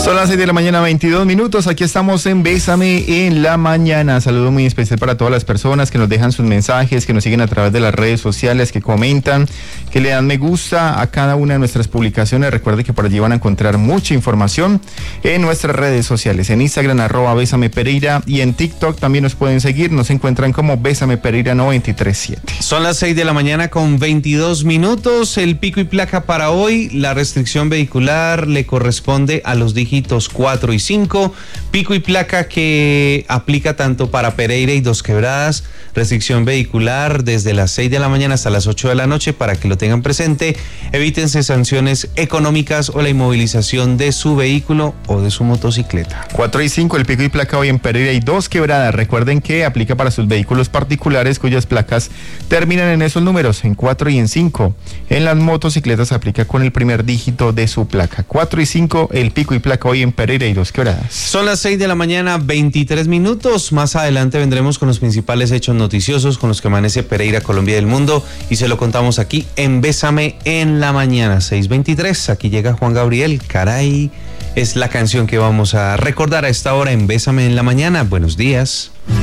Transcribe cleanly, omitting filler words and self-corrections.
Son las 6 de la mañana, 22 minutos. Aquí estamos en Bésame en la Mañana. Saludo muy especial para todas las personas que nos dejan sus mensajes, que nos siguen a través de las redes sociales, que comentan, que le dan me gusta a cada una de nuestras publicaciones. Recuerde que por allí van a encontrar mucha información en nuestras redes sociales. En Instagram, @Bésame Pereira, y en TikTok también nos pueden seguir. Nos encuentran como Bésame Pereira 937. Son las 6 de la mañana con 22 minutos. El pico y placa para hoy. La restricción vehicular le corresponde a los dígitos 4 y 5, pico y placa que aplica tanto para Pereira y Dos Quebradas, restricción vehicular desde las 6 de la mañana hasta las 8 de la noche para que lo tengan presente. Evítense sanciones económicas o la inmovilización de su vehículo o de su motocicleta. 4 y 5, el pico y placa hoy en Pereira y Dos Quebradas. Recuerden que aplica para sus vehículos particulares cuyas placas terminan en esos números, en 4 y en 5. En las motocicletas aplica con el primer dígito de su placa. 4 y 5, el pico y placa hoy en Pereira y Dos Quebradas. Son las 6 de la mañana, 23 minutos. Más adelante vendremos con los principales hechos noticiosos con los que amanece Pereira, Colombia y el mundo, y se lo contamos aquí en Bésame en la Mañana. 6:23, aquí llega Juan Gabriel. Caray, es la canción que vamos a recordar a esta hora en Bésame en la Mañana. Buenos días.